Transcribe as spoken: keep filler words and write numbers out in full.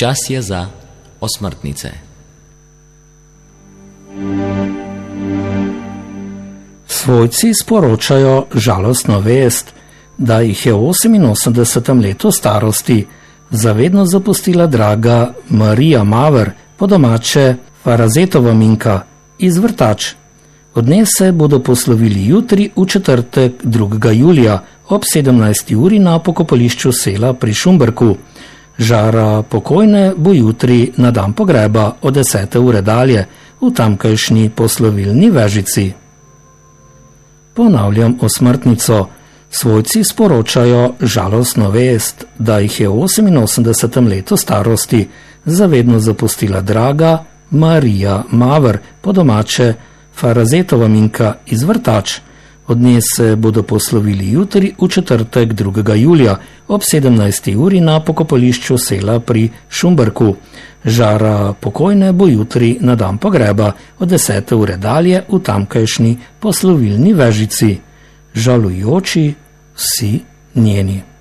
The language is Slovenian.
Čas je za osmrtnice. Svojci sporočajo žalostno vest, da jih je v oseminosemdesetem letu starosti zavedno zapustila draga Marija Maver, po domače Farazetova Minka iz Vrtač. Od nje se bodo poslovili jutri v četrtek drugega julija ob sedemnajsti uri na pokopališču sela pri Šumberku. Žara pokojne bo jutri na dan pogreba od desete ure dalje v tamkajšnji poslovilni vežici. Ponavljam osmrtnico. Svojci sporočajo žalostno vest, da jih je v oseminosemdesetem letu starosti zavedno zapustila draga Marija Maver, po domače Farazetova Minka iz Vrtač. Od nje se bodo poslovili jutri v četrtek drugega julija ob sedemnajsti uri na pokopališču sela pri Šumberku. Žara pokojne bo jutri na dan pogreba od desete ure dalje v tamkajšnji poslovilni vežici. Žalujoči vsi njeni.